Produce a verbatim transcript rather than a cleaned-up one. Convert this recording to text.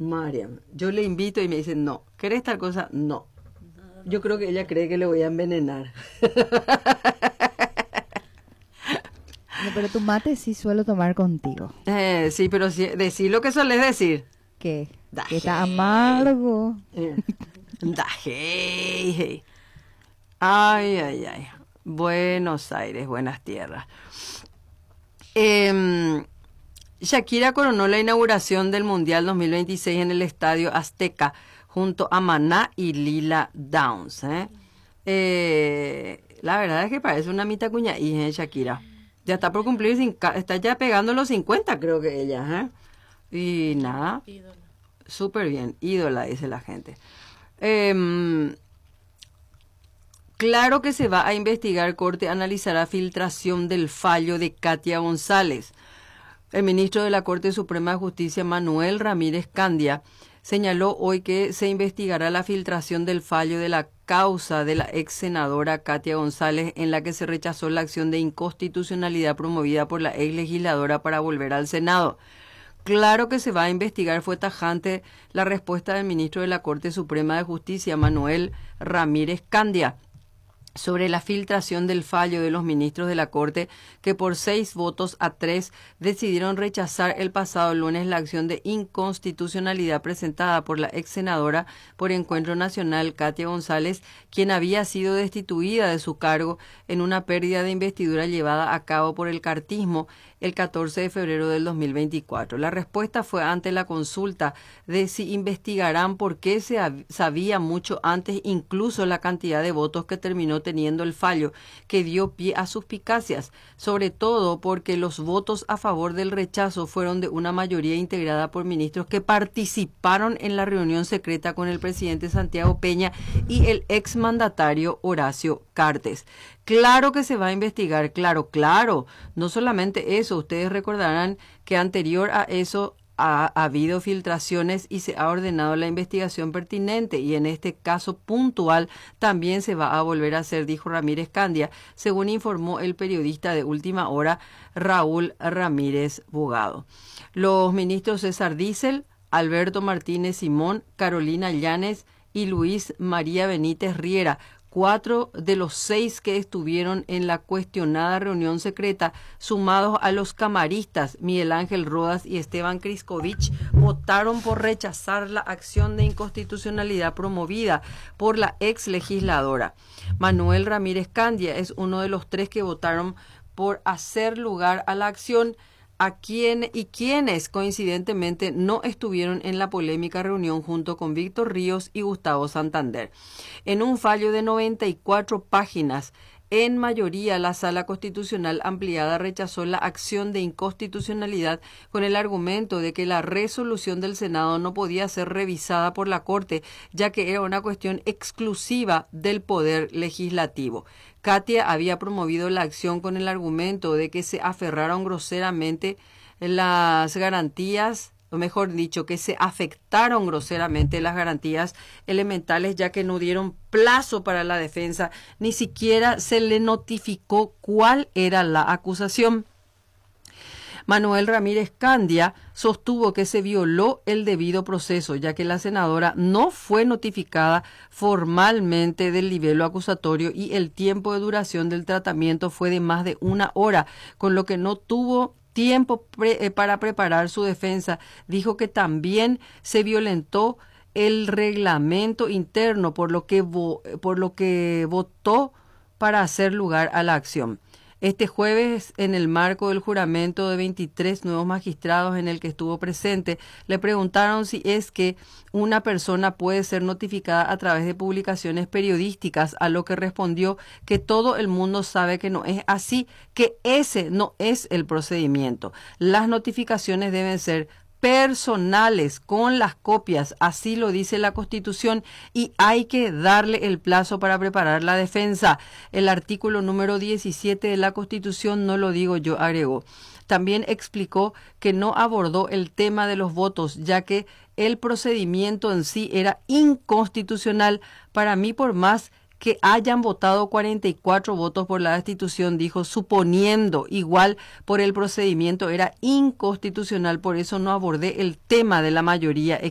Mariam, yo le invito y me dice, no, ¿querés tal cosa? No. Yo creo que ella cree que le voy a envenenar. No, pero tu mate sí suelo tomar contigo. Eh, sí, pero sí, decir lo que solés decir. ¿Qué? Da Que está hey. amargo. Eh, da hey, hey. Ay, ay, ay. Buenos Aires, buenas tierras. Eh, Shakira coronó la inauguración del Mundial dos mil veintiséis en el Estadio Azteca junto a Maná y Lila Downs. ¿eh? Eh, la verdad es que parece una mitad cuña y ¿eh, Shakira. Ya está por cumplir, está ya pegando los cincuenta, creo que ella. ¿eh? Y nada, súper bien, ídola, dice la gente. Eh, claro que se va a investigar, Corte analizará filtración del fallo de Katia González. El ministro de la Corte Suprema de Justicia, Manuel Ramírez Candia, señaló hoy que se investigará la filtración del fallo de la causa de la ex senadora Katia González, en la que se rechazó la acción de inconstitucionalidad promovida por la ex legisladora para volver al Senado. Claro que se va a investigar, fue tajante la respuesta del ministro de la Corte Suprema de Justicia, Manuel Ramírez Candia, sobre la filtración del fallo de los ministros de la Corte, que por seis votos a tres decidieron rechazar el pasado lunes la acción de inconstitucionalidad presentada por la ex senadora por Encuentro Nacional, Katia González, quien había sido destituida de su cargo en una pérdida de investidura llevada a cabo por el cartismo el catorce de febrero del dos mil veinticuatro. La respuesta fue ante la consulta de si investigarán por qué se sabía mucho antes incluso la cantidad de votos que terminó teniendo el fallo, que dio pie a suspicacias, sobre todo porque los votos a favor del rechazo fueron de una mayoría integrada por ministros que participaron en la reunión secreta con el presidente Santiago Peña y el exmandatario Horacio Cartes. Claro que se va a investigar, claro, claro. No solamente eso, ustedes recordarán que anterior a eso ha, ha habido filtraciones y se ha ordenado la investigación pertinente, y en este caso puntual también se va a volver a hacer, dijo Ramírez Candia, según informó el periodista de Última Hora Raúl Ramírez Bugado. Los ministros César Dízel, Alberto Martínez Simón, Carolina Llanes y Luis María Benítez Riera, cuatro de los seis que estuvieron en la cuestionada reunión secreta, sumados a los camaristas Miguel Ángel Rodas y Esteban Kriskovich, votaron por rechazar la acción de inconstitucionalidad promovida por la ex legisladora. Manuel Ramírez Candia es uno de los tres que votaron por hacer lugar a la acción, a quien y quienes coincidentemente no estuvieron en la polémica reunión junto con Víctor Ríos y Gustavo Santander. En un fallo de noventa y cuatro páginas, en mayoría la Sala Constitucional Ampliada rechazó la acción de inconstitucionalidad con el argumento de que la resolución del Senado no podía ser revisada por la Corte, ya que era una cuestión exclusiva del Poder Legislativo. Katia había promovido la acción con el argumento de que se aferraron groseramente las garantías, o mejor dicho, que se afectaron groseramente las garantías elementales, ya que no dieron plazo para la defensa, ni siquiera se le notificó cuál era la acusación. Manuel Ramírez Candia sostuvo que se violó el debido proceso, ya que la senadora no fue notificada formalmente del libelo acusatorio y el tiempo de duración del tratamiento fue de más de una hora, con lo que no tuvo tiempo pre- eh, para preparar su defensa. Dijo que también se violentó el reglamento interno, por lo que vo- por lo que votó para hacer lugar a la acción. Este jueves, en el marco del juramento de veintitrés nuevos magistrados en el que estuvo presente, le preguntaron si es que una persona puede ser notificada a través de publicaciones periodísticas, a lo que respondió que todo el mundo sabe que no es así, que ese no es el procedimiento. Las notificaciones deben ser personales, con las copias, así lo dice la Constitución, y hay que darle el plazo para preparar la defensa. El artículo número diecisiete de la Constitución, no lo digo yo, agregó. También explicó que no abordó el tema de los votos, ya que el procedimiento en sí era inconstitucional. Para mí, por más que hayan votado cuarenta y cuatro votos por la destitución, dijo, suponiendo igual por el procedimiento era inconstitucional, por eso no abordé el tema de la mayoría